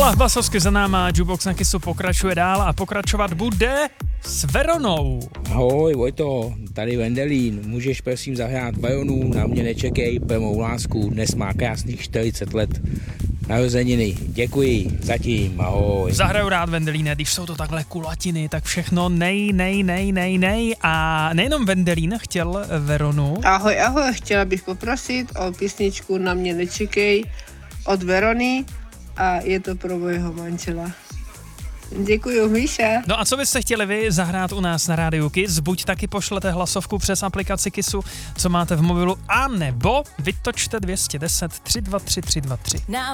Skladba Sosky za náma, Jukebox na Kissu pokračuje dál a pokračovat bude s Veronou. Ahoj Vojto, tady Vendelín, můžeš prosím zahrát Veronu, na mě nečekej, pro mou lásku, dnes má krásných 40 let narozeniny. Děkuji, zatím, ahoj. Zahraju rád Vendelíne, když jsou to takhle kulatiny, tak všechno nej. A nejenom Vendelín chtěl Veronu. Ahoj, chtěla bych poprosit o písničku Na mě nečekej od Verony a je to pro mojho manžela. Děkuju, Míša. No a co byste chtěli vy zahrát u nás na Rádiu Kiss? Buď taky pošlete hlasovku přes aplikaci Kissu, co máte v mobilu, a nebo vytočte 210 323 323.